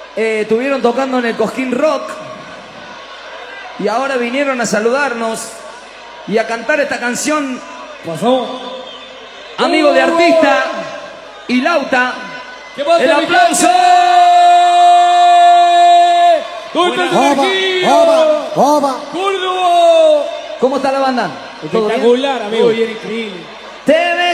Estuvieron tocando en el Cosquín Rock y ahora vinieron a saludarnos y a cantar esta canción. Pasó. Amigo de artista y Lauta. ¡El aplauso! ¿Dónde está el energía? ¡Oba! ¡Córdoba! ¿Cómo está la banda? ¿Todo bien? Espectacular, amigo. Muy bien, increíble.